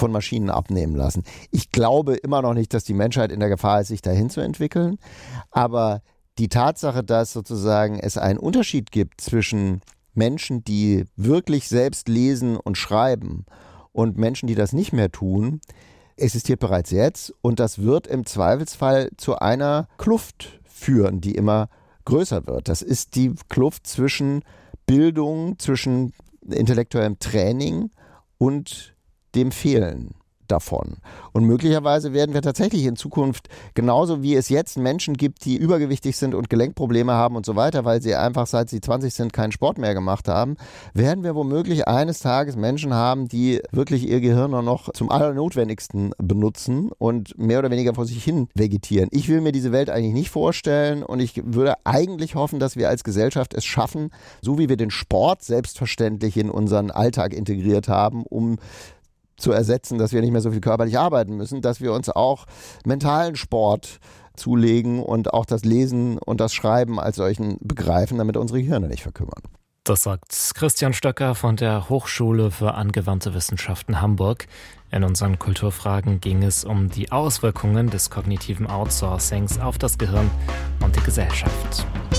von Maschinen abnehmen lassen. Ich glaube immer noch nicht, dass die Menschheit in der Gefahr ist, sich dahin zu entwickeln. Aber die Tatsache, dass sozusagen es einen Unterschied gibt zwischen Menschen, die wirklich selbst lesen und schreiben und Menschen, die das nicht mehr tun, existiert bereits jetzt. Und das wird im Zweifelsfall zu einer Kluft führen, die immer größer wird. Das ist die Kluft zwischen Bildung, zwischen intellektuellem Training und dem Fehlen davon. Und möglicherweise werden wir tatsächlich in Zukunft, genauso wie es jetzt Menschen gibt, die übergewichtig sind und Gelenkprobleme haben und so weiter, weil sie einfach seit sie 20 sind keinen Sport mehr gemacht haben, werden wir womöglich eines Tages Menschen haben, die wirklich ihr Gehirn nur noch zum Allernotwendigsten benutzen und mehr oder weniger vor sich hin vegetieren. Ich will mir diese Welt eigentlich nicht vorstellen und ich würde eigentlich hoffen, dass wir als Gesellschaft es schaffen, so wie wir den Sport selbstverständlich in unseren Alltag integriert haben, um zu ersetzen, dass wir nicht mehr so viel körperlich arbeiten müssen, dass wir uns auch mentalen Sport zulegen und auch das Lesen und das Schreiben als solchen begreifen, damit unsere Gehirne nicht verkümmern. Das sagt Christian Stöcker von der Hochschule für angewandte Wissenschaften Hamburg. In unseren Kulturfragen ging es um die Auswirkungen des kognitiven Outsourcings auf das Gehirn und die Gesellschaft.